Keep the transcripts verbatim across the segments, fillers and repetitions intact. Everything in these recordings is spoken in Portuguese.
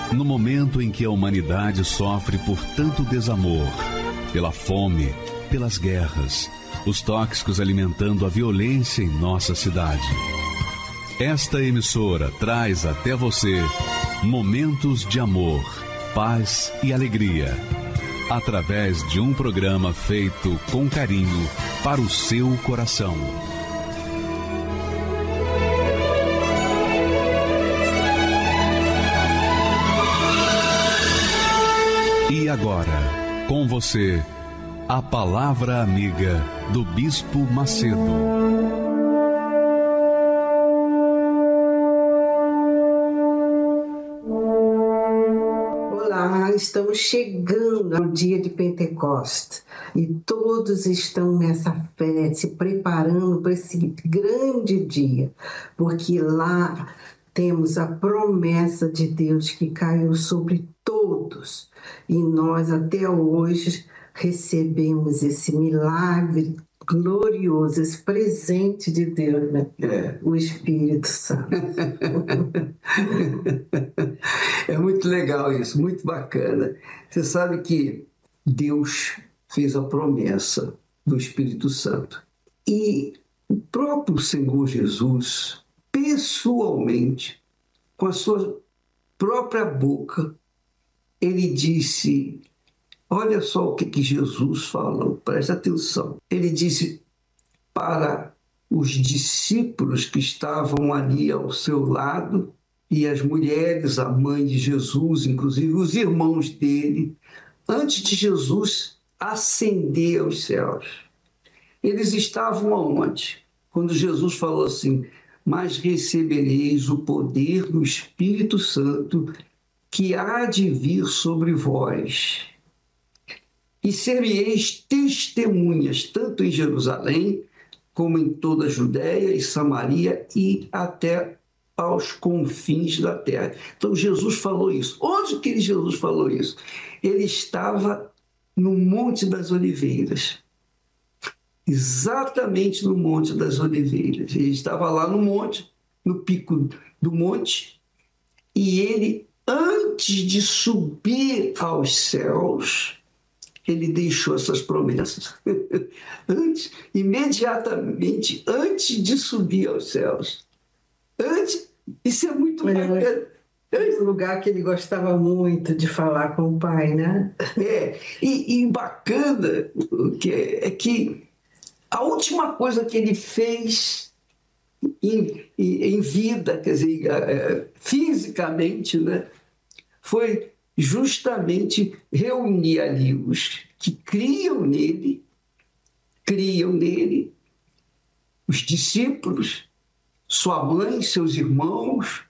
No momento em que a humanidade sofre por tanto desamor, pela fome, pelas guerras, os tóxicos alimentando a violência em nossa cidade. Esta emissora traz até você momentos de amor, paz e alegria, através de um programa feito com carinho para o seu coração. E agora, com você, a Palavra Amiga do Bispo Macedo. Olá, estamos chegando ao dia de Pentecostes e todos estão nessa fé, se preparando para esse grande dia, porque lá temos a promessa de Deus que caiu sobre todos e nós até hoje recebemos esse milagre glorioso, esse presente de Deus, né? É. O Espírito Santo. É muito legal isso, muito bacana. Você sabe que Deus fez a promessa do Espírito Santo. E o próprio Senhor Jesus, pessoalmente, com a sua própria boca, ele disse... Olha só o que, que Jesus falou, presta atenção. Ele disse para os discípulos que estavam ali ao seu lado, e as mulheres, a mãe de Jesus, inclusive os irmãos dele, antes de Jesus ascender aos céus. Eles estavam aonde? Quando Jesus falou assim, mas recebereis o poder do Espírito Santo que há de vir sobre vós. E sereis testemunhas, tanto em Jerusalém, como em toda a Judéia e Samaria e até aos confins da terra. Então Jesus falou isso. Onde que Jesus falou isso? Ele estava no Monte das Oliveiras. Exatamente no Monte das Oliveiras. Ele estava lá no monte, no pico do monte, e ele, antes de subir aos céus, ele deixou essas promessas. Antes, imediatamente, antes de subir aos céus. Antes, isso é muito bacana. É um lugar que ele gostava muito de falar com o Pai, né? É, e, e bacana que é, é que a última coisa que ele fez em, em, em vida, quer dizer, é, fisicamente, né, foi justamente reunir ali os que criam nele, criam nele, os discípulos, sua mãe, seus irmãos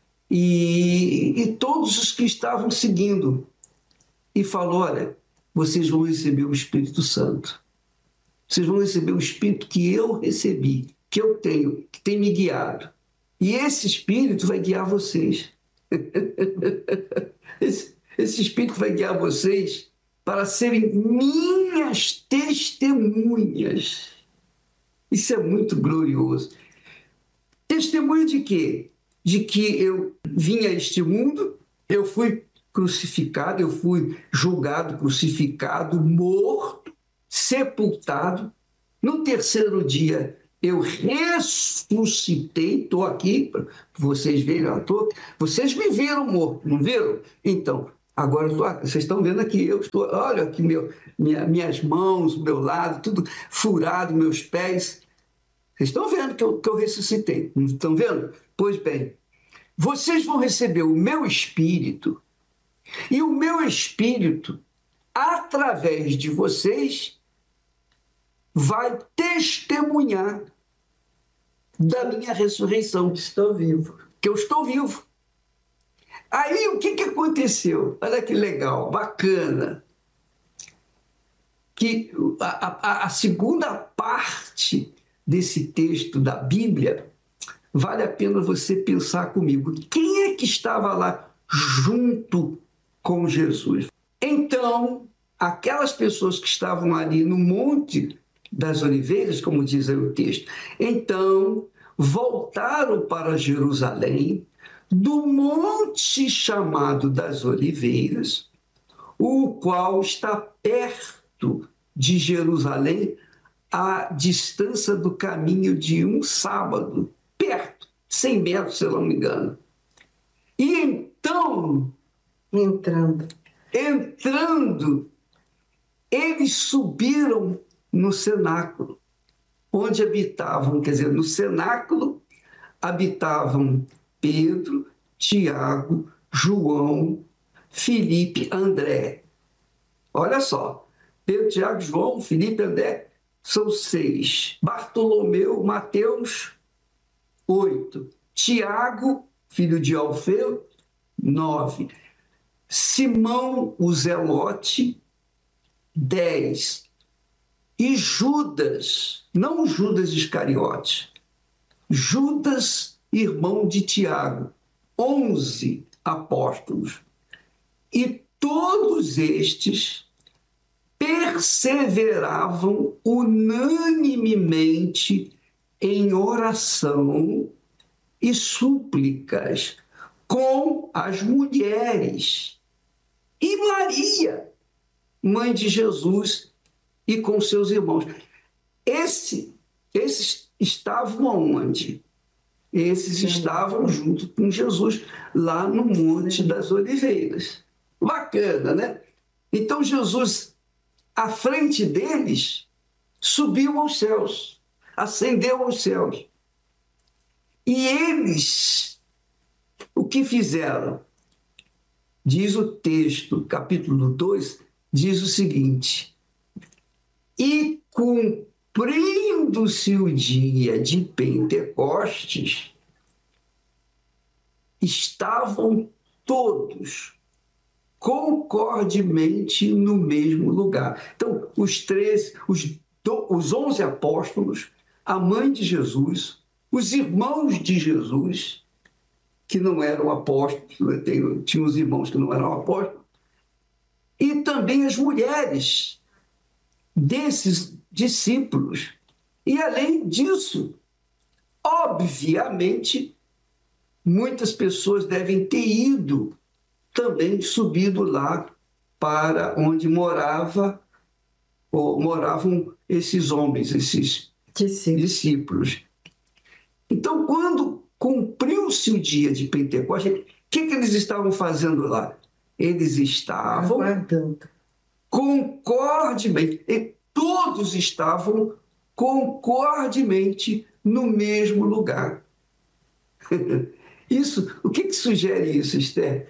e, e todos os que estavam seguindo. E falou, olha, vocês vão receber o Espírito Santo. Vocês vão receber o Espírito que eu recebi, que eu tenho, que tem me guiado. E esse Espírito vai guiar vocês. esse, esse Espírito vai guiar vocês para serem minhas testemunhas. Isso é muito glorioso. Testemunha de quê? De que eu vim a este mundo, eu fui crucificado, eu fui julgado, crucificado, morto, sepultado. No terceiro dia, eu ressuscitei, estou aqui, para vocês verem, eu tô, vocês me viram morto, não viram? Então, agora eu tô aqui, vocês estão vendo aqui, eu estou, olha aqui meu, minha, minhas mãos, meu lado, tudo furado, meus pés. Vocês estão vendo que eu, que eu ressuscitei, não estão vendo? Pois bem, vocês vão receber o meu Espírito, e o meu Espírito, através de vocês, vai testemunhar da minha ressurreição. Estou vivo. Que eu estou vivo. Aí o que, que aconteceu? Olha que legal, bacana. Que a, a, a segunda parte desse texto da Bíblia, vale a pena você pensar comigo. Quem é que estava lá junto com Jesus? Então, aquelas pessoas que estavam ali no Monte das Oliveiras, como diz aí o texto, então voltaram para Jerusalém, do monte chamado das Oliveiras, o qual está perto de Jerusalém, à distância do caminho de um sábado, perto, cem metros, se eu não me engano. E então, Entrando. entrando, eles subiram no cenáculo, onde habitavam, quer dizer, no cenáculo habitavam Pedro, Tiago, João, Filipe, André. Olha só, Pedro, Tiago, João, Filipe, André, são seis. Bartolomeu, Mateus, oito. Tiago, filho de Alfeu, nove. Simão, o Zelote, dez. E Judas, não Judas Iscariote, Judas, irmão de Tiago, onze apóstolos. E todos estes perseveravam unanimemente em oração e súplicas com as mulheres e Maria, mãe de Jesus, e com seus irmãos. Esse, esses estavam aonde? Esses Sim. estavam junto com Jesus, lá no Monte das Oliveiras. Bacana, né? Então Jesus, à frente deles, subiu aos céus, ascendeu aos céus. E eles, o que fizeram? Diz o texto, capítulo dois, diz o seguinte: e cumprindo-se o dia de Pentecostes, estavam todos concordemente no mesmo lugar. Então, os treze, os, os onze apóstolos, a mãe de Jesus, os irmãos de Jesus, que não eram apóstolos, tinha os irmãos que não eram apóstolos, e também as mulheres desses discípulos. E, além disso, obviamente, muitas pessoas devem ter ido também, subido lá para onde morava, ou moravam esses homens, esses Discípulos. discípulos. Então, quando cumpriu-se o dia de Pentecostes, o que, que eles estavam fazendo lá? Eles estavam aguardando. Concordemente, e todos estavam concordemente no mesmo lugar. Isso, o que, que sugere isso, Esther?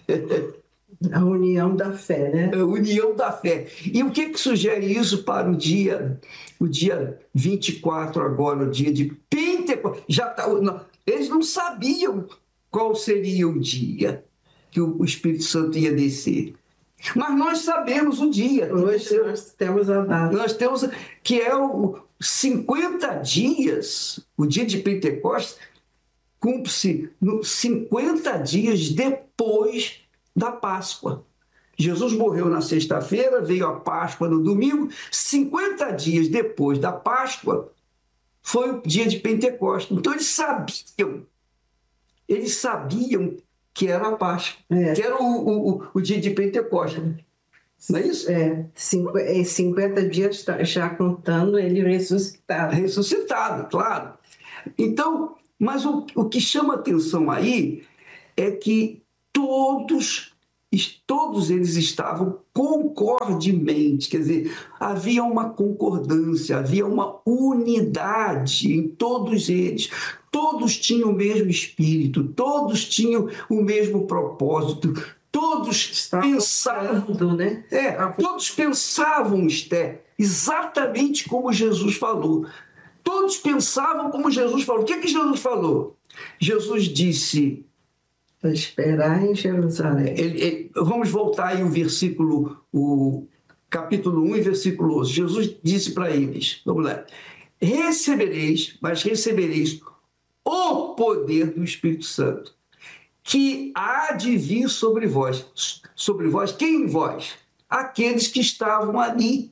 A união da fé, né? A união da fé. E o que, que sugere isso para o dia, o dia vinte e quatro agora, o dia de Pentecostes? Já tá, eles não sabiam qual seria o dia que o Espírito Santo ia descer. Mas nós sabemos o dia. Hoje nós temos a data. Nós temos, que é o cinquenta dias, o dia de Pentecostes, cumpre-se cinquenta dias depois da Páscoa. Jesus morreu na sexta-feira, veio a Páscoa no domingo, cinquenta dias depois da Páscoa foi o dia de Pentecostes. Então eles sabiam, eles sabiam que era a Páscoa, é. que era o, o, o dia de Pentecostes. Não é isso? É, cinquenta dias já contando ele ressuscitado. Ressuscitado, claro. Então, mas o, o que chama atenção aí é que todos, todos eles estavam concordemente, quer dizer, havia uma concordância, havia uma unidade em todos eles. Todos tinham o mesmo espírito, todos tinham o mesmo propósito, todos Estavam pensavam, falando, né? é, todos pensavam, Esther, exatamente como Jesus falou. Todos pensavam como Jesus falou. O que é que Jesus falou? Jesus disse... Para esperar em Jerusalém. Ele, ele, vamos voltar aí o versículo, o capítulo um e versículo onze. Jesus disse para eles, vamos lá, recebereis, mas recebereis o poder do Espírito Santo, que há de vir sobre vós. Sobre vós, quem vós? Aqueles que estavam ali.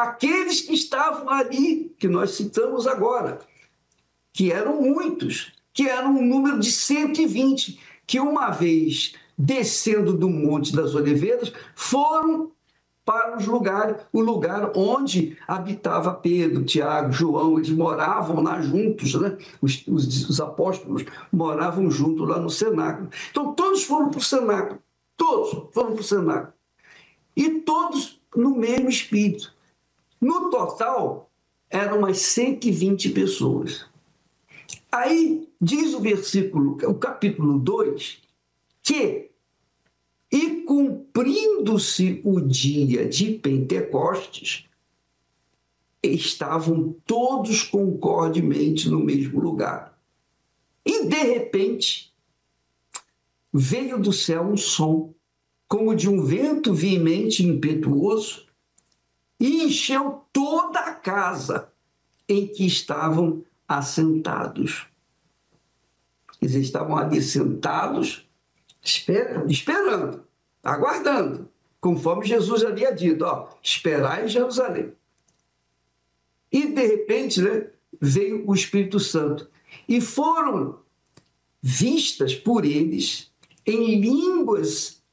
Aqueles que estavam ali, que nós citamos agora, que eram muitos. que era um número de cento e vinte, que uma vez descendo do Monte das Oliveiras, foram para os lugares, o lugar onde habitava Pedro, Tiago, João. Eles moravam lá juntos, né? Os, os, os apóstolos moravam juntos lá no cenáculo. Então, todos foram para o cenáculo, todos foram para o cenáculo. E todos no mesmo espírito. No total, eram umas cento e vinte pessoas. Aí, diz o versículo, o capítulo dois, que e cumprindo-se o dia de Pentecostes, estavam todos concordemente no mesmo lugar. E, de repente, veio do céu um som, como de um vento veemente e impetuoso, e encheu toda a casa em que estavam assentados. Eles estavam ali sentados, esperando, esperando, aguardando, conforme Jesus havia dito, ó, esperai em Jerusalém. E, de repente, né, veio o Espírito Santo. E foram vistas por eles em línguas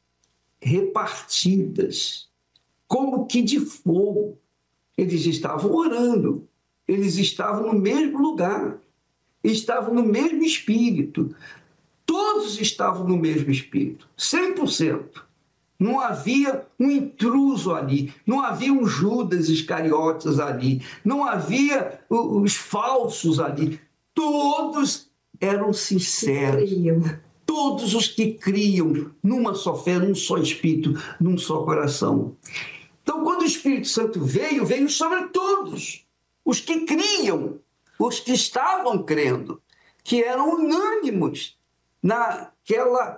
repartidas, como que de fogo. Eles estavam orando, eles estavam no mesmo lugar, estavam no mesmo espírito. Todos estavam no mesmo espírito, cem por cento. Não havia um intruso ali, não havia um Judas Iscariotes ali, não havia os falsos ali. Todos eram sinceros. Todos os que criam numa só fé, num só espírito, num só coração. Então, quando o Espírito Santo veio, veio sobre todos. Os que criam, os que estavam crendo, que eram unânimes naquela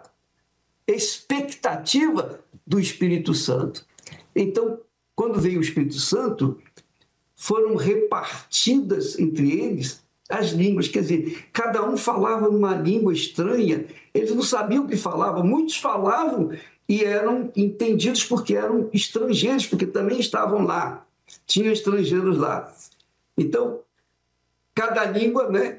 expectativa do Espírito Santo. Então, quando veio o Espírito Santo, foram repartidas entre eles as línguas, quer dizer, cada um falava uma língua estranha, eles não sabiam o que falavam, muitos falavam e eram entendidos porque eram estrangeiros, porque também estavam lá, tinham estrangeiros lá. Então, cada língua, né,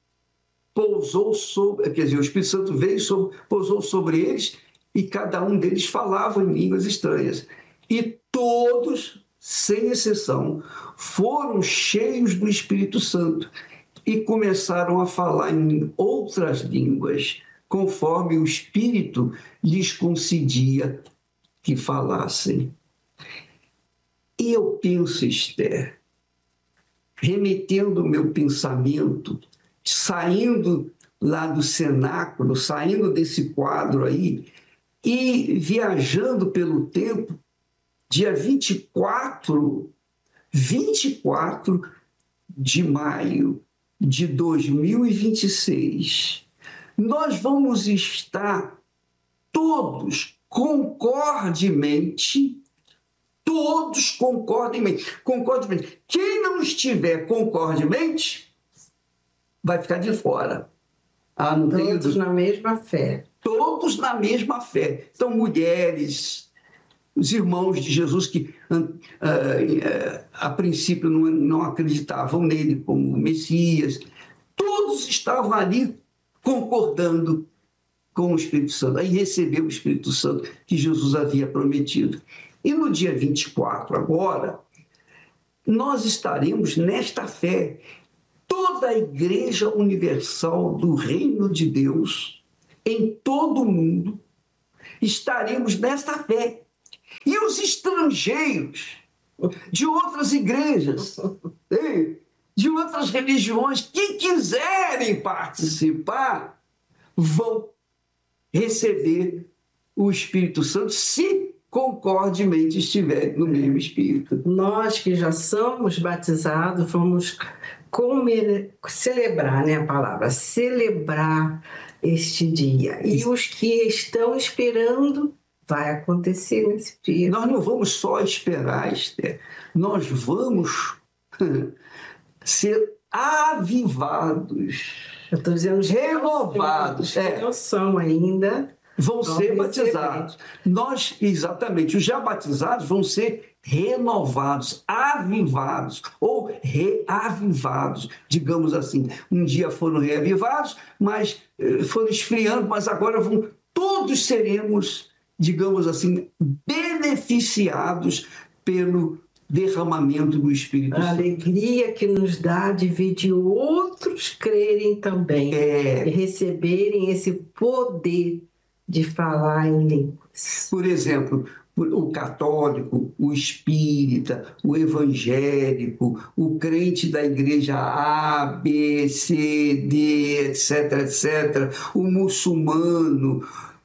pousou sobre, quer dizer, o Espírito Santo veio, sobre, pousou sobre eles e cada um deles falava em línguas estranhas. E todos, sem exceção, foram cheios do Espírito Santo e começaram a falar em outras línguas, conforme o Espírito lhes concedia que falassem. E eu penso, Esther, remetendo o meu pensamento, saindo lá do cenáculo, saindo desse quadro aí, e viajando pelo tempo, dia vinte e quatro, vinte e quatro de maio de dois mil e vinte e seis, nós vamos estar todos concordemente, todos concordemente, concordemente. Quem não estiver concordemente, vai ficar de fora. Ah, não tenho Todos na mesma fé. Todos na mesma fé. Então, mulheres, os irmãos de Jesus que uh, uh, a princípio não, não acreditavam nele como Messias, todos estavam ali concordando com o Espírito Santo. Aí recebeu o Espírito Santo que Jesus havia prometido. E no dia vinte e quatro, agora, nós estaremos nesta fé. Toda a Igreja Universal do Reino de Deus, em todo o mundo, estaremos nesta fé. E os estrangeiros de outras igrejas, de outras religiões, que quiserem participar, vão receber o Espírito Santo, se concordemente estiverem no mesmo Espírito. Nós que já somos batizados, vamos comer, celebrar, né, a palavra, celebrar este dia. E os que estão esperando, vai acontecer nesse dia. Nós não vamos só esperar, Esther, nós vamos ser avivados. Eu estou dizendo renovados. É. Não são ainda. vão ser batizados. Nós, exatamente, os já batizados vão ser renovados, avivados ou reavivados, digamos assim. Um dia foram reavivados, mas foram esfriando, mas agora vão, todos seremos, digamos assim, beneficiados pelo derramamento do Espírito Santo. A alegria que nos dá de ver de outros crerem também, É. e receberem esse poder de falar em línguas. Por exemplo, o católico, o espírita, o evangélico, o crente da igreja A, B, C, D, etc, etcétera, o muçulmano,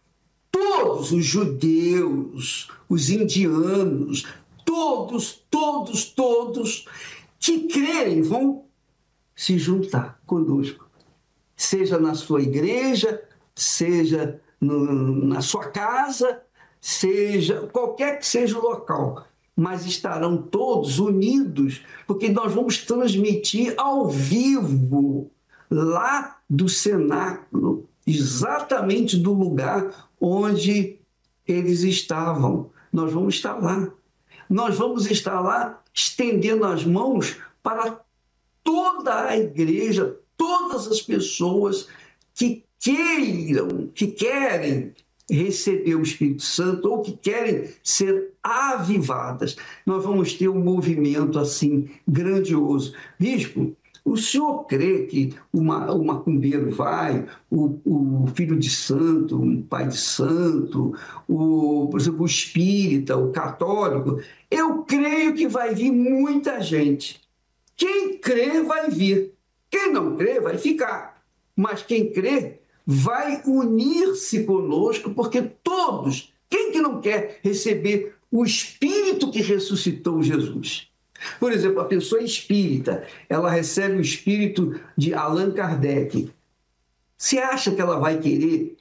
todos os judeus, os indianos, todos, todos, todos que crerem vão se juntar conosco, seja na sua igreja, seja no, na sua casa, seja qualquer que seja o local, mas estarão todos unidos, porque nós vamos transmitir ao vivo, lá do cenáculo, exatamente do lugar onde eles estavam. Nós vamos estar lá. Nós vamos estar lá estendendo as mãos para toda a igreja, todas as pessoas que queiram, que querem receber o Espírito Santo ou que querem ser avivadas. Nós vamos ter um movimento assim grandioso. Bispo, o senhor crê que uma, o macumbeiro vai, o, o filho de santo, um pai de santo, o, por exemplo, o espírita, o católico? Eu creio que vai vir muita gente. Quem crê vai vir. Quem não crê vai ficar. Mas quem crê vai unir-se conosco, porque todos, quem que não quer receber o Espírito que ressuscitou Jesus? Por exemplo, a pessoa espírita, ela recebe o espírito de Allan Kardec. Você acha que ela vai querer,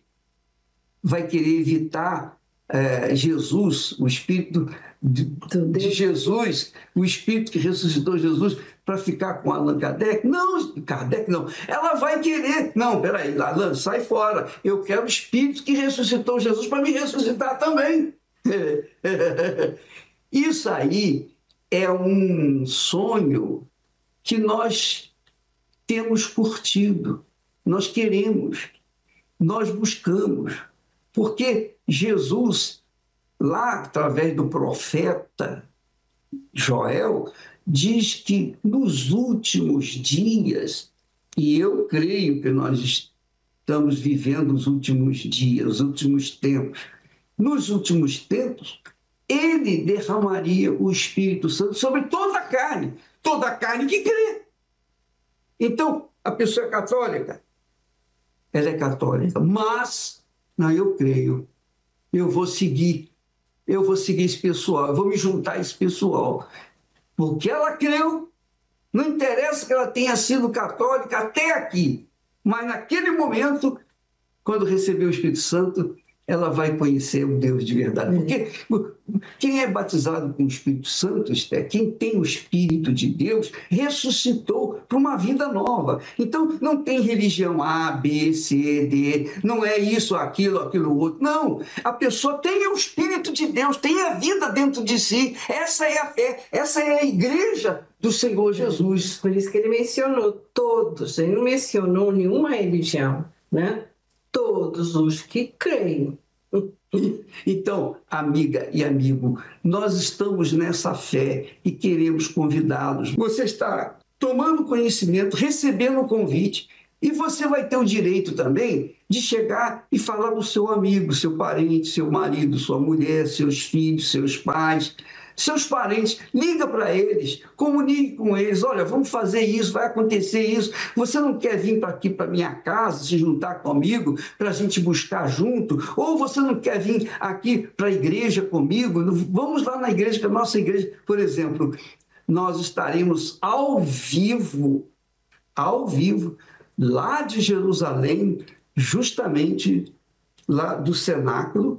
vai querer evitar é, Jesus, o espírito de, de Jesus, o espírito que ressuscitou Jesus, para ficar com Allan Kardec? Não, Kardec não. Ela vai querer. Não, peraí, Allan, sai fora. Eu quero o espírito que ressuscitou Jesus para me ressuscitar também. Isso aí é um sonho que nós temos curtido, nós queremos, nós buscamos, porque Jesus, lá através do profeta Joel, diz que nos últimos dias, e eu creio que nós estamos vivendo os últimos dias, os últimos tempos, nos últimos tempos, ele derramaria o Espírito Santo sobre toda a carne, toda a carne que crê. Então, a pessoa é católica, ela é católica, mas, não, eu creio, eu vou seguir, eu vou seguir esse pessoal, eu vou me juntar a esse pessoal, porque ela creu, não interessa que ela tenha sido católica até aqui, mas naquele momento, quando recebeu o Espírito Santo, ela vai conhecer o Deus de verdade. Porque quem é batizado com o Espírito Santo, Esther, quem tem o Espírito de Deus, ressuscitou para uma vida nova. Então, não tem religião A, B, C, D, não é isso, aquilo, aquilo outro. Não, a pessoa tem o Espírito de Deus, tem a vida dentro de si. Essa é a fé, essa é a igreja do Senhor Jesus. Por isso que ele mencionou todos, ele não mencionou nenhuma religião, né? Todos os que creem. Então, amiga e amigo, nós estamos nessa fé e queremos convidá-los. Você está tomando conhecimento, recebendo o convite, e você vai ter o direito também de chegar e falar do seu amigo, seu parente, seu marido, sua mulher, seus filhos, seus pais, seus parentes. Liga para eles, comunique com eles, olha, vamos fazer isso, vai acontecer isso. Você não quer vir para aqui, para minha casa, se juntar comigo, para a gente buscar junto? Ou você não quer vir aqui para a igreja comigo? Vamos lá na igreja, que a nossa igreja, por exemplo, nós estaremos ao vivo, ao vivo, lá de Jerusalém, justamente lá do cenáculo,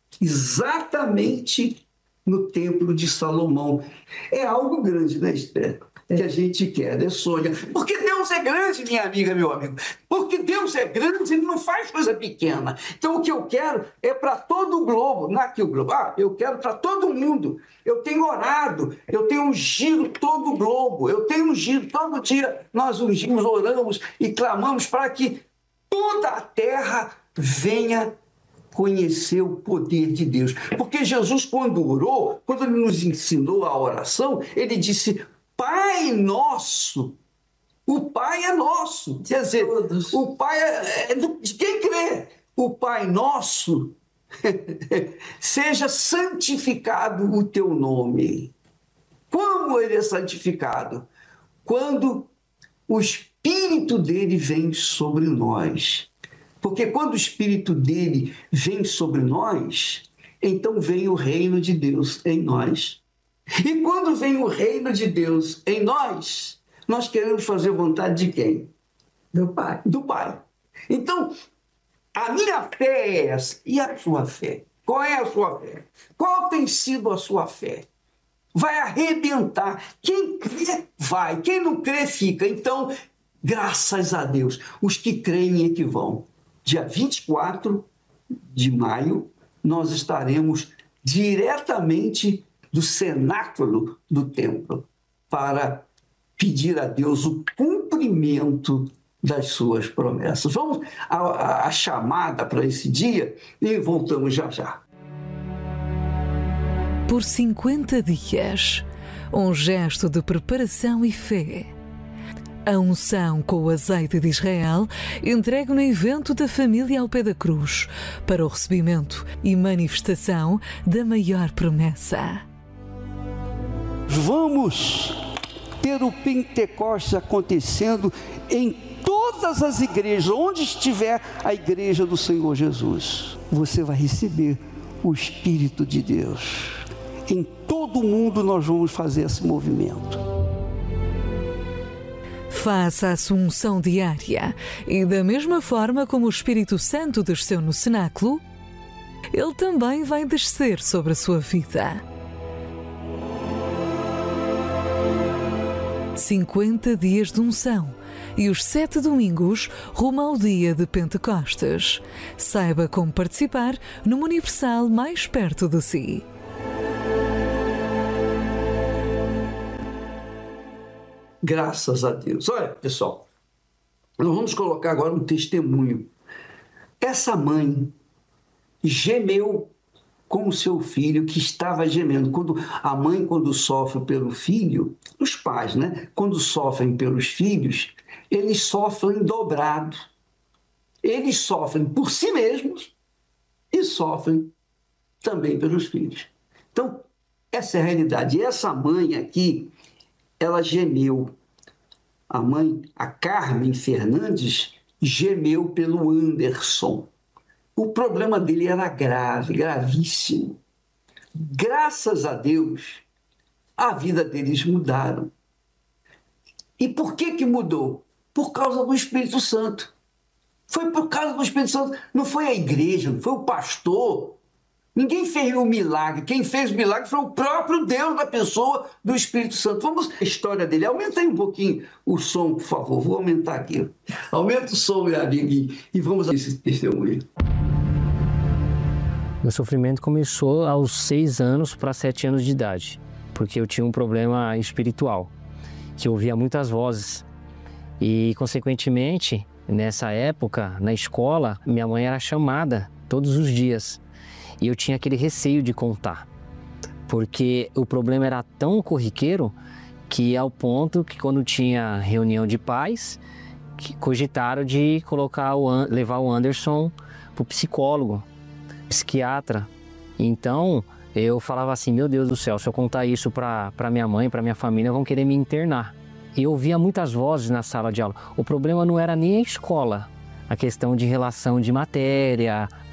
exatamente no Templo de Salomão. É algo grande, né, Esther? Que a gente quer, né? Sonha. Porque Deus Deus é grande, minha amiga, meu amigo. Porque Deus é grande, Ele não faz coisa pequena. Então, o que eu quero é para todo o globo. Não é aqui o globo. Ah, eu quero para todo mundo. Eu tenho orado, eu tenho ungido todo o globo. Eu tenho ungido todo dia. Nós ungimos, oramos e clamamos para que toda a terra venha conhecer o poder de Deus. Porque Jesus, quando orou, quando Ele nos ensinou a oração, Ele disse, Pai nosso. O Pai é nosso. Quer dizer, Todos. o Pai é, é de quem crê. O Pai nosso, seja santificado o teu nome. Como Ele é santificado? Quando o Espírito dele vem sobre nós. Porque quando o Espírito dele vem sobre nós, então vem o reino de Deus em nós. E quando vem o reino de Deus em nós, nós queremos fazer vontade de quem? Do Pai. Do Pai. Então, a minha fé é essa. E a sua fé? Qual é a sua fé? Qual tem sido a sua fé? Vai arrebentar. Quem crê, vai. Quem não crê, fica. Então, graças a Deus, os que creem é que vão. Dia vinte e quatro de maio, nós estaremos diretamente do cenáculo do templo para pedir a Deus o cumprimento das suas promessas. Vamos à, à chamada para esse dia e voltamos já já. Por cinquenta dias, um gesto de preparação e fé. A unção com o azeite de Israel entregue no evento da família ao pé da cruz para o recebimento e manifestação da maior promessa. Vamos ter o Pentecostes acontecendo em todas as igrejas, onde estiver a igreja do Senhor Jesus. Você vai receber o Espírito de Deus. Em todo o mundo nós vamos fazer esse movimento. Faça a sua unção diária e, da mesma forma como o Espírito Santo desceu no cenáculo, Ele também vai descer sobre a sua vida. cinquenta dias de unção e os sete domingos rumo ao dia de Pentecostes. Saiba como participar numa Universal mais perto de si. Graças a Deus. Olha, pessoal, nós vamos colocar agora um testemunho. Essa mãe gemeu com o seu filho que estava gemendo. Quando a mãe, quando sofre pelo filho, os pais, né? Quando sofrem pelos filhos, eles sofrem dobrado. Eles sofrem por si mesmos e sofrem também pelos filhos. Então, essa é a realidade. E essa mãe aqui, ela gemeu. A mãe, a Carmen Fernandes, gemeu pelo Anderson. O problema dele era grave, gravíssimo. Graças a Deus, a vida deles mudaram. E por que que mudou? Por causa do Espírito Santo. Foi por causa do Espírito Santo. Não foi a igreja, não foi o pastor. Ninguém fez o milagre. Quem fez o milagre foi o próprio Deus na pessoa do Espírito Santo. Vamos à história dele. Aumenta aí um pouquinho o som, por favor. Vou aumentar aqui. Aumenta o som, meu amigo, e vamos a esse testemunho. Meu sofrimento começou aos seis anos para sete anos de idade, porque eu tinha um problema espiritual, que eu ouvia muitas vozes. E, consequentemente, nessa época, na escola, minha mãe era chamada todos os dias. E eu tinha aquele receio de contar, porque o problema era tão corriqueiro que ao ponto que quando tinha reunião de pais, que cogitaram de colocar o, levar o Anderson para o psicólogo, psiquiatra. Então eu falava assim, meu Deus do céu, se eu contar isso para minha mãe, para minha família, vão querer me internar. E eu ouvia muitas vozes na sala de aula. O problema não era nem a escola, a questão de relação de matéria,